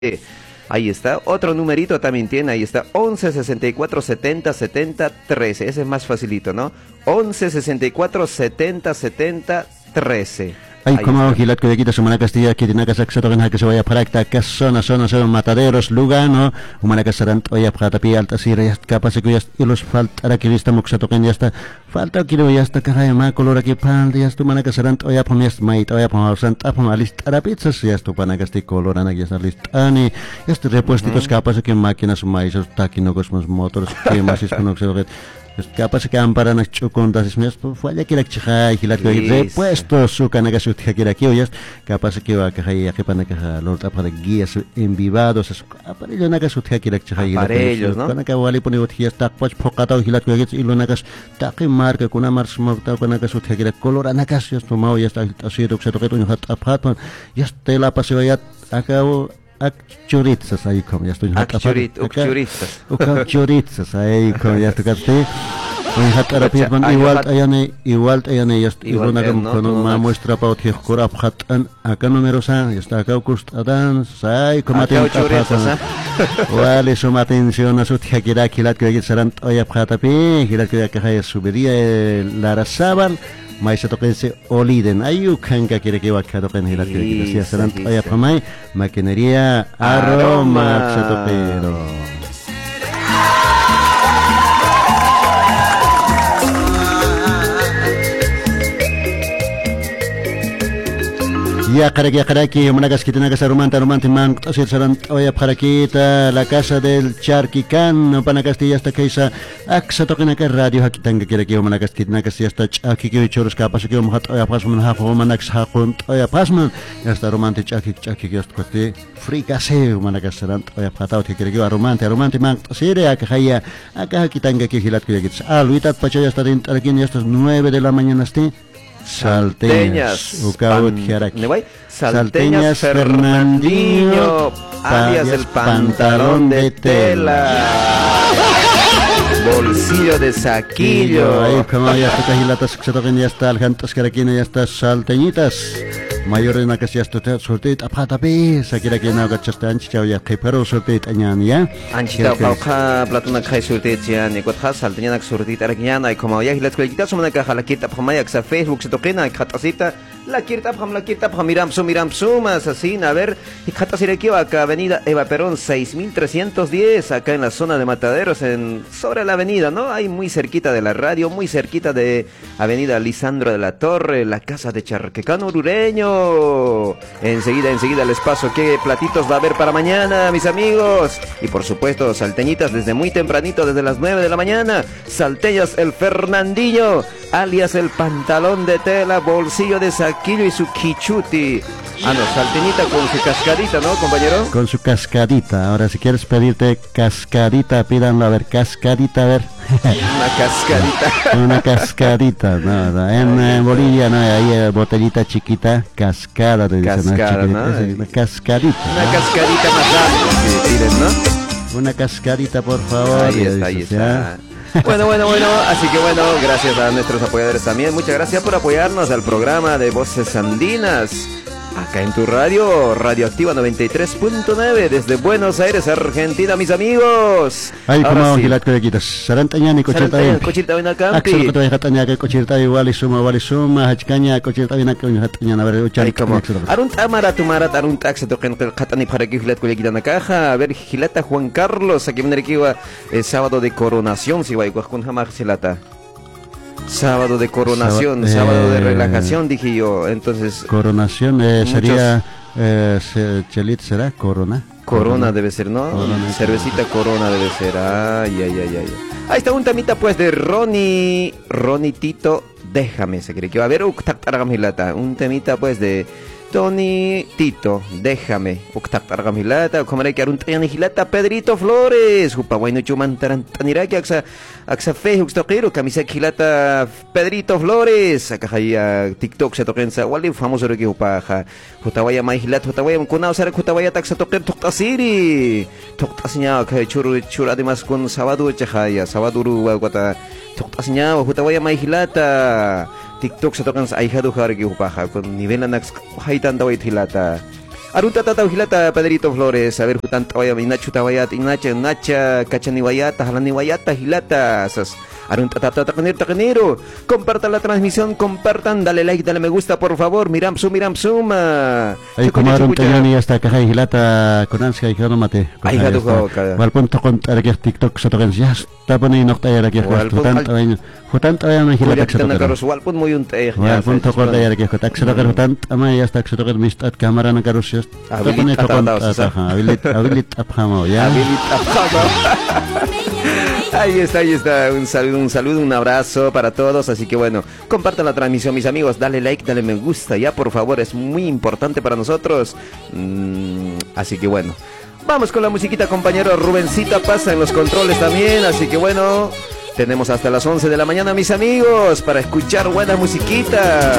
Ahí está, otro numerito también tiene, ahí está, 11 64 70 70 13, ese es más facilito, ¿no? 11 64 70 70 13. Ay, como Gilat que quita Humana Castilla, que tiene que sacar que se vaya para acá, que zona, Mataderos, Lugano, Humana Casarant, oya, para tapir alta, si ya capaz que ya los falta que vista Moxatoken, ya está, falta que ya está carayama, color aquí pan, ya está Humana Casarant, oya, pones mait, oya, pones santa, pones lista pizzas, ya está Humana Castilla, color, ana, ya está listani, ya está repuestos capaz que máquinas, maíz, taquino, cosmos, motores, que más es con capaz que amparan a chucondas es más fue ya que la chija y la que puesto su canaga su tía que aquí oyas capaz que va que hay que pana que lo tapa de guías en vivados es aparello naga su tía que la chija y aparellos, ¿no? Canaga wali pone otía está pues pocata y la que y lo nagas ta que marca con una mars morta con naga su tía que la color anaga ya tomado ya está así de que toque un hat apart ya está la paseo ya acabo Akchuritzas ahí como ya estoy Akchuritzas ahí como ya estoy casi igual ya estoy con una muestra para que cura hatan acá número ya está acá custadan sai como atención vale suma atención a su tía que serán hoy apjatapi que hay subiría la rasaban mais toquense oliden ayu kanka quiere que va a toquen hilat que decía serán oya pamay maquinaria aroma xatopero ya karaki una casquita casa romanta man así serán oya parakita la casa del Charquicán para Castilla hasta que esa axa toquen que radio aquí tanga quiere que una casquita que hasta aquí que choros capas que un hat oya pasman ha manak ha oya pasman hasta romante chaki que hasta que fricase una casaran oya patao que quiere que romante man seria que haya acá aquí tanga que hilat que aluitat pacha ya está dentro aquí ya estas 9 de la mañana este Salteñas Salteñas Fernandinho, alias el pantalón de tela, bolsillo de saquillo. Ahí como ya está cajilatas que se toquen ya está aljantas que aquí ya está salteñitas. Mayor en la que ya está sorteit apata pe sakira que no gachasta ancha ya que pero sorteit añan ya ancha pauka platuna kai sorteit ya ni kotha salteña nak sorteit arañan ay como ya hilat kuelita somana ka hala kita phamaya sa Facebook se toqena khatasita la kirta pham miram sumas así a ver y khatasira aquí acá avenida Eva Perón 6310 acá en la zona de Mataderos sobre la avenida, ¿no? Ahí muy cerquita de la radio, muy cerquita de avenida Lisandro de la Torre, la casa de Charquecano Orureño. Enseguida les paso qué platitos va a haber para mañana, mis amigos. Y por supuesto, salteñitas desde muy tempranito, desde las 9 de la mañana. Salteñas el Fernandinho, alias el pantalón de tela, bolsillo de saquillo y su quichuti. Ah, no, salteñita con su cascadita, ¿no, compañero? Con su cascadita. Ahora, si quieres pedirte cascadita, pídanlo, a ver, cascadita, a ver. Una cascadita, no. En Bolivia, no, hay botellita chiquita, cascada, te dicen, cascada, ¿no? Una cascadita. Una cascadita más grande, si piden, ¿no? Una cascadita, por favor. Ahí está. Bueno, así que bueno, gracias a nuestros apoyadores también. Muchas gracias por apoyarnos al programa de Voces Andinas. Acá en tu radio, Radioactiva 93.9, desde Buenos Aires, Argentina, mis amigos. Ay, como gilat que quitas. Sarantaña ni cocheta. Cocheta ven acá. Axel que te hataña que cocheta igual y suma, hachcaña, cocheta ven acá, hataña, a ver, uchan. Arun tamara tumarat, arun taxa toquen hatani para que gilat que quitan la caja. A ver, gilata Juan Carlos, aquí viene aquí sábado de coronación, si va igual con jamás gilata. Sábado de coronación, sábado de relajación, dije yo. Entonces coronación sería Chelit, ¿será? Corona debe ser, ¿no? Cervecita Corona debe ser. Ay. Ahí está un temita pues de Ronnie Tito, déjame, se cree que va a haber un temita pues de Tony Tito, déjame. Como era que un hilata Pedrito Flores. Jupa bueno chuman tarantanira que aksa Facebook toquero camisa hilata Pedrito Flores. Acá hay TikTok se toquen sa wali famoso que jupa jutawaya mai hilat jutawaya kunao sara jutawaya taksa toquen toktasiri. Toktasnya que chur además con sábado chahaya sabaduru guata toktasnya jutawaya mai hilata. TikTok sa tokan sa ayhado hargi upaha con nivel na haitan daw itilata Arunta tata ujilata Pedrito Flores. A ver, Jutanta vaya, Minachu Tawayat, Nacha, Cachaniwayata, Jalaniwayata, Gilatas. Arunta tata tacanero. Compartan la transmisión, compartan, dale like, dale me gusta, por favor. Miram suma. Ay, como Arunta yani hasta caja Gilata con ansia y no mate. Ay, gato Valpunto con TikTok sotogen ya está poniendo nota ya que Jutanta vaya no Gilata sotogen. Walpun muy un te. Valpunto con ya que Jutanta sotogen ama ya está sotogen mistat cámara na carus ya. Habilit abhamo ya. Ahí está, un saludo, un abrazo para todos, así que bueno, compartan la transmisión mis amigos, dale like, dale me gusta, ya por favor, es muy importante para nosotros, así que bueno, vamos con la musiquita compañero, Rubencita pasa en los controles también, así que bueno, tenemos hasta las 11 de la mañana mis amigos, para escuchar buena musiquita.